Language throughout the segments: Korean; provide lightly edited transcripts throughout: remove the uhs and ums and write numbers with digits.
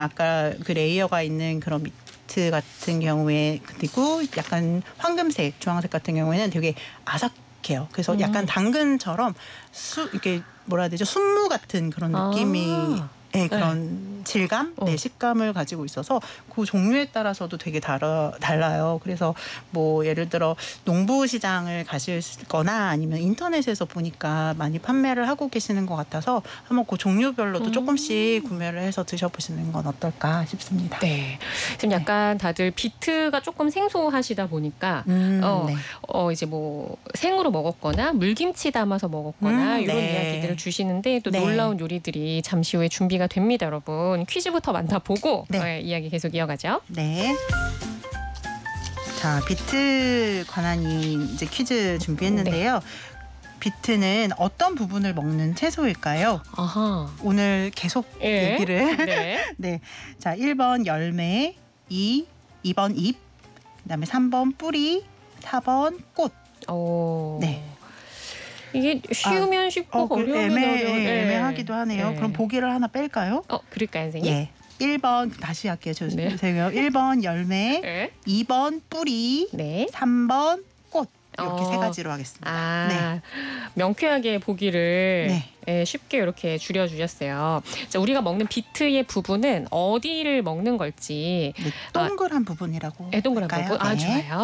아까 그 레이어가 있는 그런 미트 같은 경우에 그리고 약간 황금색, 주황색 같은 경우에는 되게 아삭해요. 그래서 약간 당근처럼 이렇게 뭐라 해야 되죠? 순무 같은 그런 느낌이 그런 질감, 식감을 가지고 있어서 그 종류에 따라서도 되게 달라요. 그래서 뭐 예를 들어 농부 시장을 가시거나 아니면 인터넷에서 보니까 많이 판매를 하고 계시는 것 같아서 한번 그 종류별로도 조금씩 구매를 해서 드셔보시는 건 어떨까 싶습니다. 네, 지금 약간 다들 비트가 조금 생소하시다 보니까 이제 뭐 생으로 먹었거나 물김치 담아서 먹었거나 이런 이야기들을 주시는데 또 놀라운 요리들이 잠시 후에 준비가 됩니다, 여러분. 퀴즈부터 만나보고 이야기 계속 이어가죠. 네. 자, 비트 관한 이제 퀴즈 준비했는데요. 비트는 어떤 부분을 먹는 채소일까요? 아하. 오늘 계속 얘기를. 네. 자, 1번 열매, 2번 잎, 그다음에 3번 뿌리, 4번 꽃. 네. 이게 쉬우면 쉽고 어려우면 어려운. 애매하기도 하네요. 그럼 보기를 하나 뺄까요? 그럴까요, 선생님? 예. 1번 다시 할게요. 죄송해요. 1번 열매, 2번 뿌리, 3번 꽃. 이렇게 세 가지로 하겠습니다. 명쾌하게 보기를 쉽게 이렇게 줄여주셨어요. 자, 우리가 먹는 비트의 부분은 어디를 먹는 걸지. 동그란 부분이라고 동그란 할까요? 부분. 좋아요.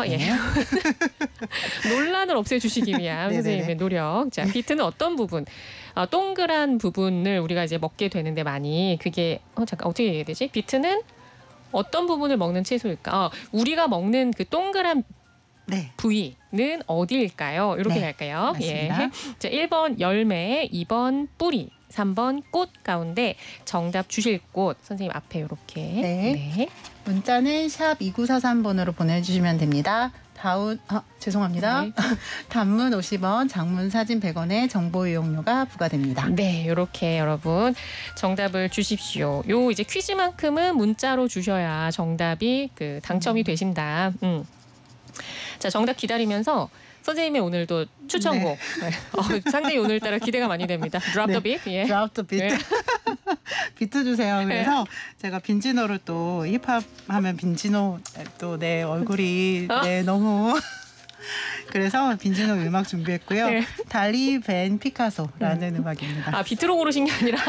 논란을 없애주시기 위한 선생님의 노력. 자, 비트는 어떤 부분? 동그란 부분을 우리가 이제 먹게 되는데 많이 그게 잠깐 어떻게 얘기해야 되지? 비트는 어떤 부분을 먹는 채소일까? 우리가 먹는 그 동그란 부위는 어디일까요? 이렇게 갈까요? 맞습니다. 자, 1번 열매, 2번 뿌리, 3번 꽃 가운데 정답 주실 곳 선생님 앞에 이렇게. 문자는 샵 2943번으로 보내주시면 됩니다. 죄송합니다. 단문 50원, 장문 사진 100원의 정보 이용료가 부과됩니다. 네, 이렇게 여러분 정답을 주십시오. 요 이제 퀴즈만큼은 문자로 주셔야 정답이 당첨이 되신다. 자, 정답 기다리면서 선생님의 오늘도 추천곡. 상당히 오늘따라 기대가 많이 됩니다. Drop the beat. Drop the beat. 비트 주세요. 그래서 제가 빈지노를 또 힙합 하면 빈지노 또 내 얼굴이 너무 그래서 빈지노 음악 준비했고요. 달리 벤 피카소라는 음악입니다. 비트로 고르신 게 아니라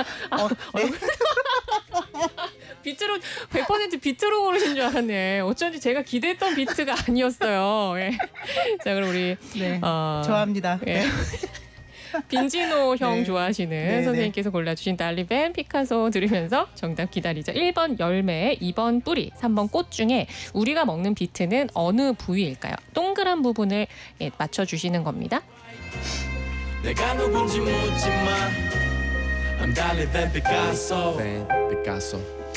비트로 100% 비트로 고르신 줄 알았네. 어쩐지 제가 기대했던 비트가 아니었어요. 자, 그럼 우리 좋아합니다. 빈지노 형 좋아하시는 선생님께서 골라주신 달리벤 피카소 들으면서 정답 기다리죠. 1번 열매, 2번 뿌리, 3번 꽃 중에 우리가 먹는 비트는 어느 부위일까요? 동그란 부분을 맞춰주시는 겁니다. 내가 누군지 묻지 마. I'm 달리벤 피카소.